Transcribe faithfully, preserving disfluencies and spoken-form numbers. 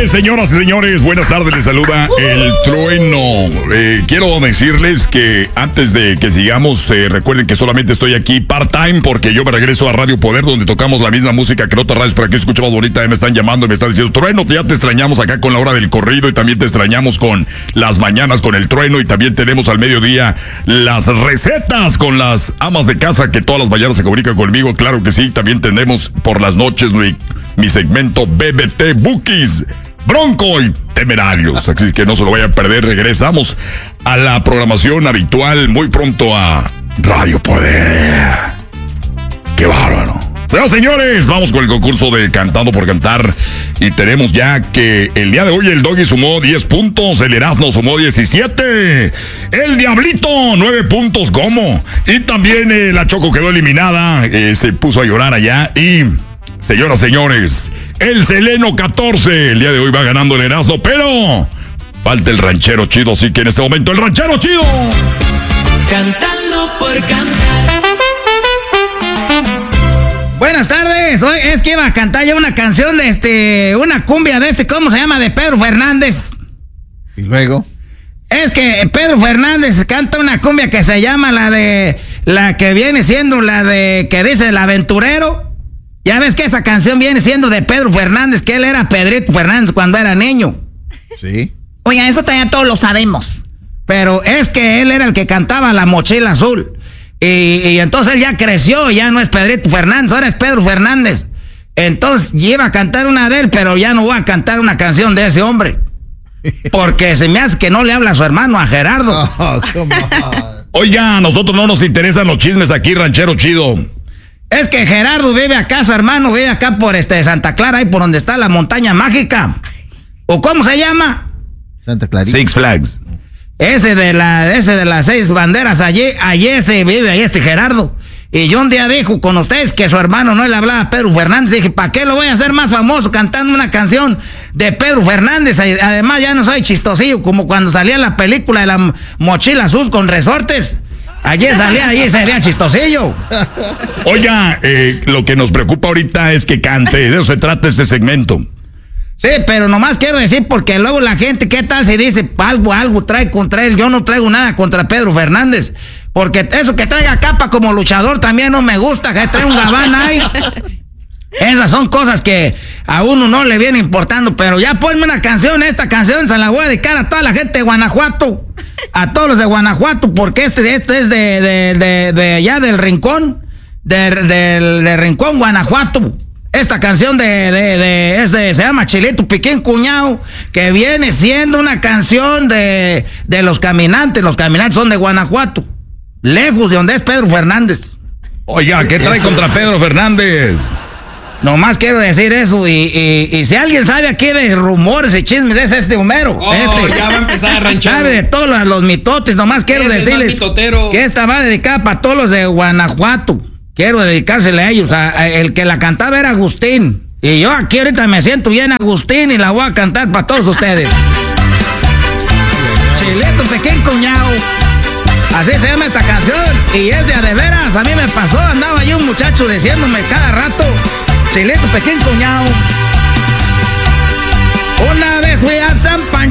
tardes, señoras y señores. Buenas tardes, les saluda el Trueno. Eh, quiero decirles que antes de que sigamos, eh, recuerden que solamente estoy aquí part-time porque yo me regreso a Radio Poder, donde tocamos la misma música que en otras radios, pero aquí escucho más bonita. Me están llamando y me están diciendo, Trueno, ya te extrañamos acá con la hora del corrido y también te extrañamos con las mañanas con el Trueno, y también tenemos al mediodía las recetas con las amas de casa que todas las mañanas se comunican conmigo. Claro que sí, también tenemos por las noches mi, mi segmento B B T Bookies, Bronco y Temerarios, así que no se lo vayan a perder. Regresamos a la programación habitual muy pronto a Radio Poder. ¡Qué bárbaro! Bueno, señores, vamos con el concurso de Cantando por Cantar. Y tenemos ya que el día de hoy el Doggy sumó diez puntos, el Erasmo sumó diecisiete, el Diablito nueve puntos, ¿cómo? Y también eh, la Choco quedó eliminada, eh, se puso a llorar allá. Y, señoras, señores, el Seleno catorce, el día de hoy va ganando el Erasmo, pero falta el Ranchero Chido, así que en este momento el Ranchero Chido. Cantando por Cantar. Buenas tardes, hoy es que iba a cantar yo una canción de este, una cumbia de este, ¿cómo se llama? De Pedro Fernández. ¿Y luego? Es que Pedro Fernández canta una cumbia que se llama la de, la que viene siendo la de, que dice El Aventurero. Ya ves que esa canción viene siendo de Pedro Fernández, que él era Pedrito Fernández cuando era niño. Sí. Oiga, eso también todos lo sabemos. Pero es que él era el que cantaba La Mochila Azul. Y, y entonces él ya creció, ya no es Pedrito Fernández, ahora es Pedro Fernández. Entonces iba a cantar una de él, pero ya no voy a cantar una canción de ese hombre. Porque se me hace que no le habla a su hermano, a Gerardo. Oh, come on. Oiga, a nosotros no nos interesan los chismes aquí, Ranchero Chido. Es que Gerardo vive acá, su hermano vive acá por este Santa Clara, ahí por donde está la montaña mágica. ¿O cómo se llama? Santa Clarita. Six Flags. Ese de la, ese de las seis banderas, allí, allí ese vive, ahí este Gerardo. Y yo un día dijo con ustedes que su hermano no le hablaba a Pedro Fernández. Dije, ¿para qué lo voy a hacer más famoso cantando una canción de Pedro Fernández? Además ya no soy chistosillo como cuando salía la película de La Mochila Azul con Resortes. Allí salía, allí salía chistosillo. Oiga, eh, lo que nos preocupa ahorita es que cante, de eso se trata este segmento. Sí, pero nomás quiero decir, porque luego la gente, ¿qué tal si dice algo, algo trae contra él? Yo no traigo nada contra Pedro Fernández, porque eso que traiga capa como luchador también no me gusta, que trae un gabán ahí. Esas son cosas que a uno no le viene importando, pero ya ponme una canción, esta canción se la voy a dedicar a toda la gente de Guanajuato, a todos los de Guanajuato, porque este, este es de, de, de, de allá del Rincón, de, de, de Rincón, Guanajuato. Esta canción de, de, de, es de, se llama Chilito Piquín Cuñao, que viene siendo una canción de, de los caminantes. Los caminantes son de Guanajuato, lejos de donde es Pedro Fernández. Oiga, ¿qué trae contra Pedro Fernández? Nomás quiero decir eso, y, y, y si alguien sabe aquí de rumores y chismes, es este Homero. Oh, este, ya va a empezar a ranchar. Sabe de todos los, los mitotes, nomás quiero Ese es decirles que esta va dedicada para todos los de Guanajuato. Quiero dedicársela a ellos. A, a, el que la cantaba era Agustín. Y yo aquí ahorita me siento bien Agustín y la voy a cantar para todos ustedes. Chilito Pequín Cuñao. Así se llama esta canción. Y es de a de veras. A mí me pasó. Andaba yo un muchacho diciéndome cada rato: Chilito Pequín Cuñao. Una vez fui a San Pancho.